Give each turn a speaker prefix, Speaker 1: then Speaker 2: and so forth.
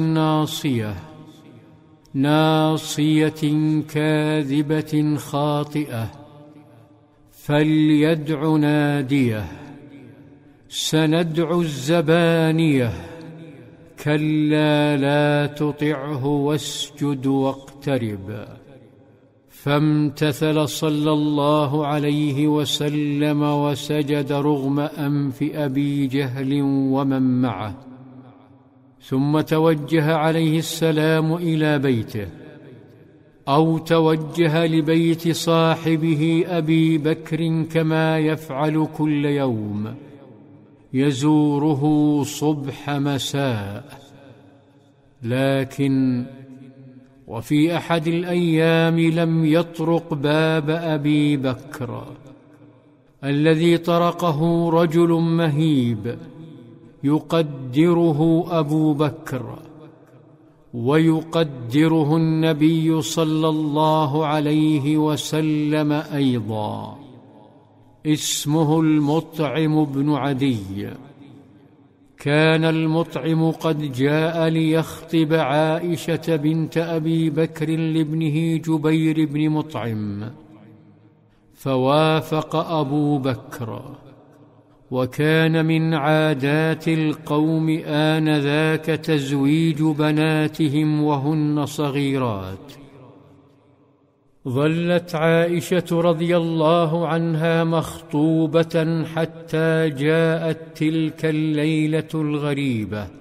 Speaker 1: ناصية ناصية كاذبة خاطئة فليدع ناديه سندع الزبانية كلا لا تطعه واسجد واقترب. فامتثل صلى الله عليه وسلم وسجد رغم أنف أبي جهل ومن معه، ثم توجه عليه السلام إلى بيته، أو توجه لبيت صاحبه أبي بكر كما يفعل كل يوم، يزوره صبح مساء. لكن وفي أحد الأيام لم يطرق باب أبي بكر الذي طرقه رجل مهيب يقدره أبو بكر ويقدره النبي صلى الله عليه وسلم أيضا، اسمه المطعم بن عدي. كان المطعم قد جاء ليخطب عائشة بنت أبي بكر لابنه جبير بن مطعم، فوافق أبو بكر، وكان من عادات القوم آنذاك تزويج بناتهم وهن صغيرات. ظلت عائشة رضي الله عنها مخطوبة حتى جاءت تلك الليلة الغريبة